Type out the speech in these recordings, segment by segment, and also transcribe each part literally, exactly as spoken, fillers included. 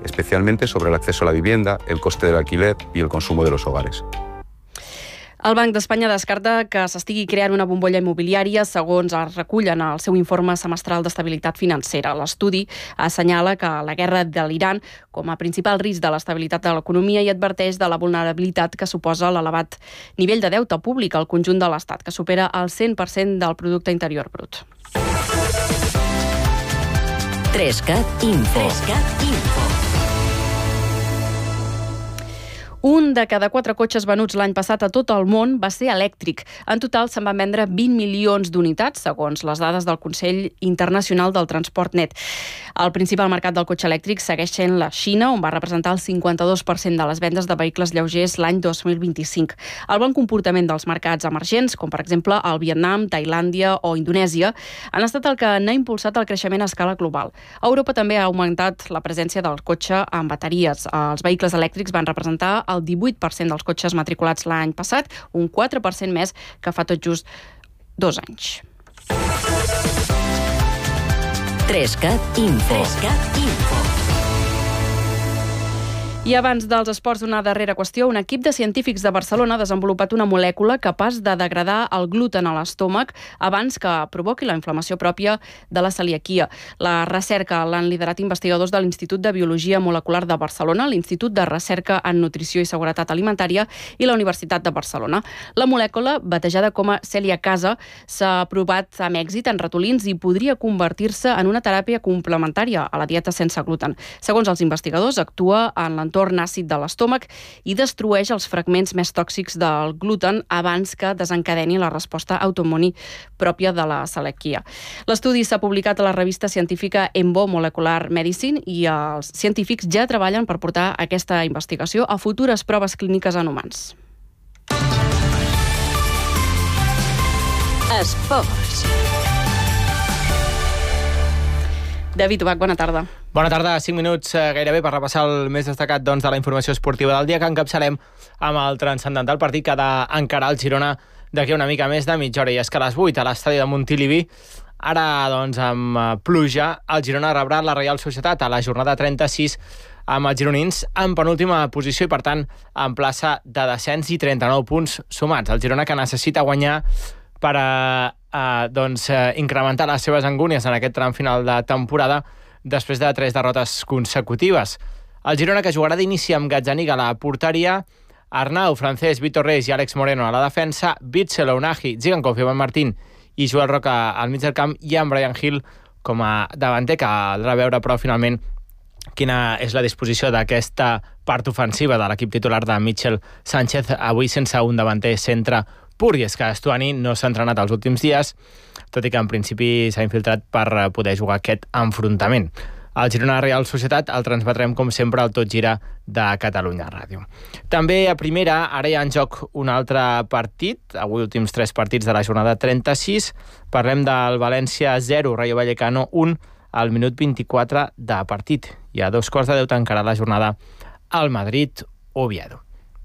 especialmente sobre el acceso a la vivienda, el coste del alquiler y el consumo de los hogares. El Banc d'Espanya descarta que s'estigui creant una bombolla immobiliària, segons es recull en el seu informe semestral d'estabilitat financera. L'estudi assenyala que la guerra de l'Iran com a principal risc de l'estabilitat de l'economia i adverteix de la vulnerabilitat que suposa l'elevat nivell de deute públic al conjunt de l'Estat, que supera el cent per cent del producte interior brut. Trescat Info. Trescat Info. Un de cada quatre cotxes venuts l'any passat a tot el món va ser elèctric. En total se'n van vendre vint milions d'unitats, segons les dades del Consell Internacional del Transport Net. El principal mercat del cotxe elèctric segueix sent la Xina, on va representar el cinquanta-dos per cent de les vendes de vehicles lleugers l'any dos mil vint-i-cinc. El bon comportament dels mercats emergents, com per exemple el Vietnam, Tailàndia o Indonèsia, han estat el que n'ha impulsat el creixement a escala global. A Europa també ha augmentat la presència del cotxe amb bateries. Els vehicles elèctrics van representar el divuit per cent dels cotxes matriculats l'any passat, un quatre per cent més que fa tot just dos anys. Trescat Info. Trescat Info. I abans dels esports, una darrera qüestió. Un equip de científics de Barcelona ha desenvolupat una molècula capaç de degradar el gluten a l'estómac abans que provoqui la inflamació pròpia de la celiaquia. La recerca l'han liderat investigadors de l'Institut de Biologia Molecular de Barcelona, l'Institut de Recerca en Nutrició i Seguretat Alimentària i la Universitat de Barcelona. La molècula, batejada com a celiacasa, s'ha provat amb èxit en ratolins i podria convertir-se en una teràpia complementària a la dieta sense gluten. Segons els investigadors, actua en l'entorn àcid de l'estómac i destrueix els fragments més tòxics del gluten abans que desencadeni la resposta autoimmune pròpia de la celiaquia. L'estudi s'ha publicat a la revista científica Embo Molecular Medicine i els científics ja treballen per portar aquesta investigació a futures proves clíniques en humans. Esports. David Ubach, bona tarda. Bona tarda, cinc minuts eh, gairebé per repassar el més destacat doncs, de la informació esportiva del dia, que encapçalem amb el transcendental partit que ha d'encarar el Girona d'aquí una mica més de mitja hora. I és que a les vuit a l'estadi de Montilivi, ara doncs amb pluja, el Girona rebrà la Reial Societat a la jornada trenta-sis amb els gironins en penúltima posició i per tant en plaça de descens i trenta-nou punts sumats. El Girona que necessita guanyar per a eh, doncs, eh, incrementar les seves angúnies en aquest tram final de temporada després de tres derrotes consecutives. El Girona que jugarà d'inici amb Gazzaniga a la porteria, Arnau, Francesc, Víctor Reis i Àlex Moreno a la defensa, Witsel, Ounahi, Zigankov, Ivan Martín i Joel Roca al mig del camp i amb Brian Hill com a davanter, que caldrà veure però finalment quina és la disposició d'aquesta part ofensiva de l'equip titular de Mitchell Sánchez, avui sense un davanter centre pur, i és que Estuani no s'ha entrenat els últims dies, tot i que en principi s'ha infiltrat per poder jugar aquest enfrontament. El Girona Reial Societat el transmetrem, com sempre, al Tot Gira de Catalunya Ràdio. També a primera, ara hi ha en joc un altre partit, avui últims tres partits de la jornada trenta-sis. Parlem del València zero, Rayo Vallecano un, al minut vint-i-quatre de partit. I a dos quarts de deu tancarà la jornada al Madrid-Oviedo.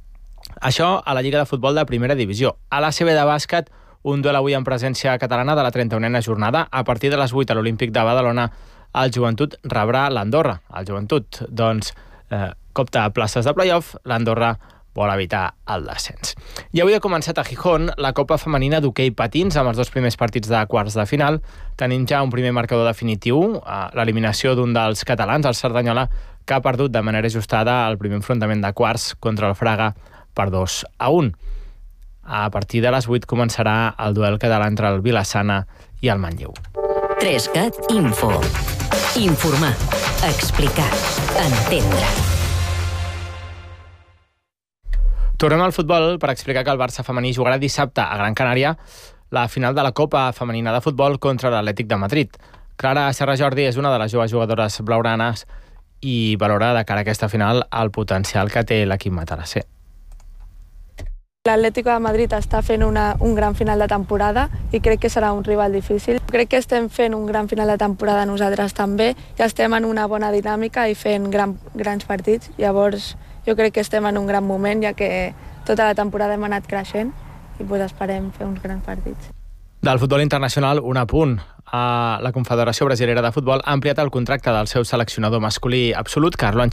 Això a la Lliga de Futbol de Primera Divisió. A l'A C B de bàsquet, un duel avui en presència catalana de la trenta-unena jornada. A partir de les vuit a l'Olímpic de Badalona, el Joventut rebrà l'Andorra. El Joventut, doncs, eh, copta places de play-off, l'Andorra vol evitar el descens. I avui ha començat a Gijón la Copa Femenina d'Hoquei Patins amb els dos primers partits de quarts de final. Tenim ja un primer marcador definitiu, eh, l'eliminació d'un dels catalans, el Cerdanyola, que ha perdut de manera ajustada el primer enfrontament de quarts contra el Fraga per dos a un. A partir de les vuit començarà el duel català entre el Vilassana i el Manlleu. Trescat Info. Informar, explicar, entendre. Tornem al futbol per explicar que el Barça femení jugarà dissabte a Gran Canària la final de la Copa Femenina de Futbol contra l'Atlètic de Madrid. Clara Serra Jordi és una de les joves jugadores blaugranes i valora de cara a aquesta final el potencial que té l'equip matalasser. L'Atlético de Madrid està fent una, un gran final de temporada i crec que serà un rival difícil. Crec que estem fent un gran final de temporada nosaltres també i estem en una bona dinàmica i fent gran, grans partits. Llavors jo crec que estem en un gran moment, ja que tota la temporada hem anat creixent i pues, esperem fer uns grans partits. Del futbol internacional, un apunt. La Confederació Brasilera de Futbol ha ampliat el contracte del seu seleccionador masculí absolut, Carlo Ancelotti,